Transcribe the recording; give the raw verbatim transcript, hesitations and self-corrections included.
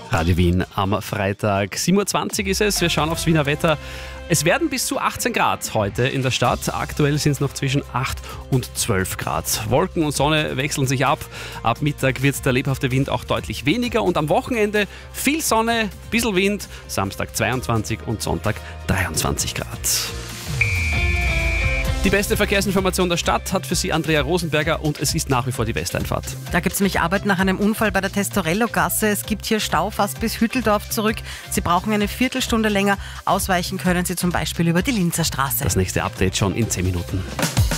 Radio Wien am Freitag. sieben Uhr zwanzig ist es. Wir schauen aufs Wiener Wetter. Es werden bis zu achtzehn Grad heute in der Stadt. Aktuell sind es noch zwischen acht und zwölf Grad. Wolken und Sonne wechseln sich ab. Ab Mittag wird der lebhafte Wind auch deutlich weniger. Und am Wochenende viel Sonne, bisschen Wind. Samstag zweiundzwanzig und Sonntag dreiundzwanzig Grad. Die beste Verkehrsinformation der Stadt hat für Sie Andrea Rosenberger und es ist nach wie vor die Westeinfahrt. Da gibt es nämlich Arbeit nach einem Unfall bei der Testorello-Gasse. Es gibt hier Stau fast bis Hütteldorf zurück. Sie brauchen eine Viertelstunde länger. Ausweichen können Sie zum Beispiel über die Linzer Straße. Das nächste Update schon in zehn Minuten.